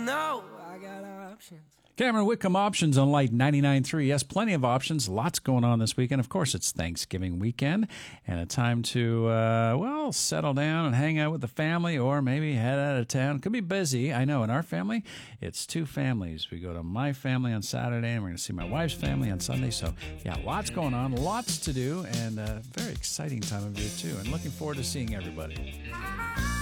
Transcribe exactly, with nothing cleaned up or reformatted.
know I got options. Cameron Whitcomb Options on Light ninety-nine point three. Yes, plenty of options. Lots going on this weekend. Of course, it's Thanksgiving weekend and a time to, uh, well, settle down and hang out with the family or maybe head out of town. Could be busy. I know in our family, it's two families. We go to my family on Saturday and we're going to see my wife's family on Sunday. So, yeah, lots going on, lots to do, and a very exciting time of year, too. And looking forward to seeing everybody.